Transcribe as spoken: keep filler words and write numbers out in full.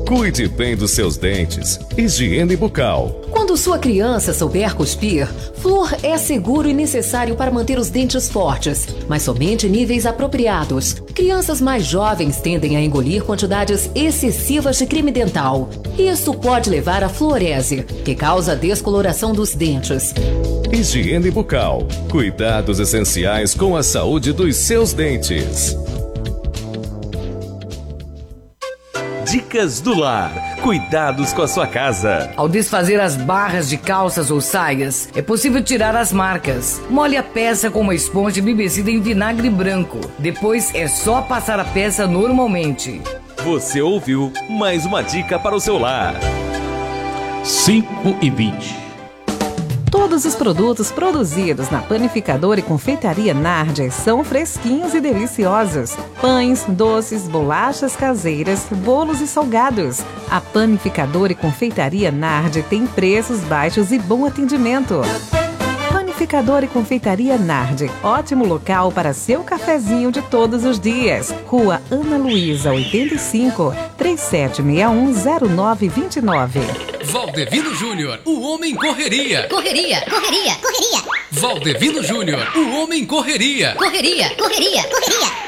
Cuide bem dos seus dentes. Higiene bucal. Quando sua criança souber cuspir, flúor é seguro e necessário para manter os dentes fortes, mas somente em níveis apropriados. Crianças mais jovens tendem a engolir quantidades excessivas de creme dental. Isso pode levar à fluorese, que causa a descoloração dos dentes. Higiene bucal. Cuidados essenciais com a saúde dos seus dentes. Dicas do lar. Cuidados com a sua casa. Ao desfazer as barras de calças ou saias, é possível tirar as marcas. Molhe a peça com uma esponja embebecida em vinagre branco. Depois é só passar a peça normalmente. Você ouviu mais uma dica para o seu lar. cinco e vinte. Todos os produtos produzidos na Panificadora e Confeitaria Nardi são fresquinhos e deliciosos. Pães, doces, bolachas caseiras, bolos e salgados. A Panificadora e Confeitaria Nardi tem preços baixos e bom atendimento. Panificadora e Confeitaria Nardi, ótimo local para seu cafezinho de todos os dias. Rua Ana Luísa, oitenta e cinco, três sete seis um, zero nove dois nove. Valdevino Júnior, o homem correria. Correria, correria, correria. Valdevino Júnior, o homem correria. Correria, correria, correria.